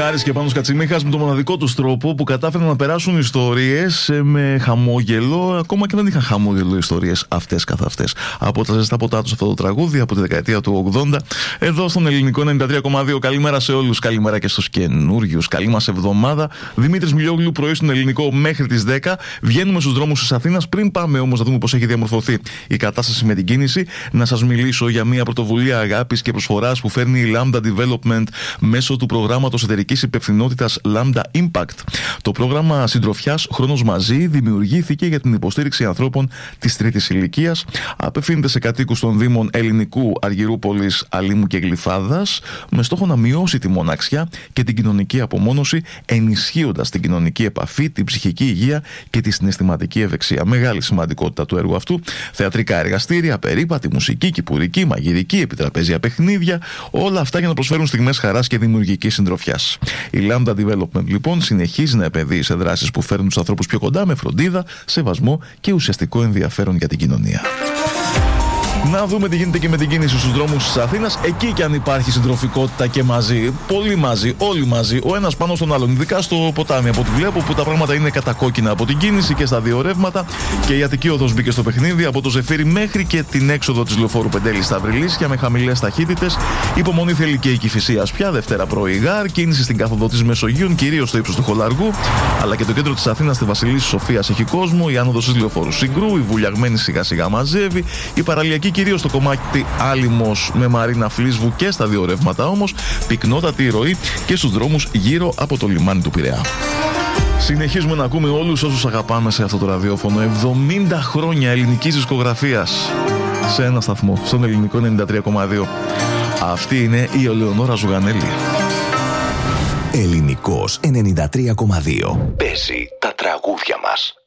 Άρης και Πάνος Κατσιμίχας με τον μοναδικό τους τρόπο που κατάφεραν να περάσουν ιστορίες με χαμόγελο, ακόμα και δεν είχαν χαμόγελο ιστορίες αυτές καθ' αυτές. Από τα ζεστά ποτά τους αυτό το τραγούδι από τη δεκαετία του 80, εδώ στον Ελληνικό 93,2. Καλημέρα σε όλους, καλημέρα και στους καινούριους. Καλή μας εβδομάδα. Δημήτρης Μιλιόγλου, πρωί στον Ελληνικό μέχρι τις 10. Βγαίνουμε στους δρόμους της Αθήνας. Πριν πάμε όμως να δούμε πώς έχει διαμορφωθεί η κατάσταση με την κίνηση, να σας μιλήσω για μια πρωτοβουλία αγάπης και προσφοράς που φέρνει η Lambda Development μέσω του προγράμματος εταιρικής υπευθυνότητας Lambda Impact. Το πρόγραμμα συντροφιάς Χρόνος Μαζί δημιουργήθηκε για την υποστήριξη ανθρώπων της τρίτης ηλικίας. Απευθύνεται σε κατοίκους των Δήμων Ελληνικού, Αργυρούπολης, Αλήμου και Γλυφάδας, με στόχο να μειώσει τη μοναξιά και την κοινωνική απομόνωση, ενισχύοντας την κοινωνική επαφή, την ψυχική υγεία και τη συναισθηματική ευεξία. Μεγάλη σημαντικότητα του έργου αυτού. Θεατρικά εργαστήρια, περίπατη, μουσική, κυπουρική, μαγειρική, επιτραπέζια παιχνίδια, όλα αυτά για να προσφέρουν στιγμές χαράς και δημιουργικής συντροφιάς. Η Lambda Development λοιπόν συνεχίζει να επενδύει σε δράσεις που φέρνουν τους ανθρώπους πιο κοντά με φροντίδα, σεβασμό και ουσιαστικό ενδιαφέρον για την κοινωνία. Να δούμε τι γίνεται και με την κίνηση στους δρόμους της Αθήνας. Εκεί κι αν υπάρχει συντροφικότητα και μαζί, πολύ μαζί, όλοι μαζί, ο ένας πάνω στον άλλον. Ειδικά στο ποτάμι, από ό,τι βλέπω, που τα πράγματα είναι κατακόκκινα από την κίνηση και στα δύο ρεύματα. Και η Αττική Οδός μπήκε στο παιχνίδι από το Ζεφύρι μέχρι και την έξοδο της λεωφόρου Πεντέλη στα Βρυλίσια με χαμηλές ταχύτητες. Υπομονή θέλει και η Κηφισίας πια, Δευτέρα πρωί γάρ. Κίνηση στην κάθοδο της Μεσογείων, κυρίως στο ύψος του Χολαργού. Αλλά και το κέντρο της Αθήνας, στη Βασιλής Σοφίας, έχει κόσμο. Η άνοδος της λεωφόρου Συγκρού, η Βουλιαγμένη σιγά-σιγά μαζεύει. Η παραλιακή κυρίως στο κομμάτι Άλυμος με Μαρίνα Φλίσβου και στα δύο ρεύματα όμως, πυκνότατη ροή και στους δρόμους γύρω από το λιμάνι του Πειραιά. Συνεχίζουμε να ακούμε όλους όσους αγαπάμε σε αυτό το ραδιόφωνο. 70 χρόνια ελληνικής δισκογραφίας σε ένα σταθμό, στον Ελληνικό 93,2. Αυτή είναι η Ελεονόρα Ζουγανέλη. Ελληνικός 93,2. Παίζει τα τραγούδια μας.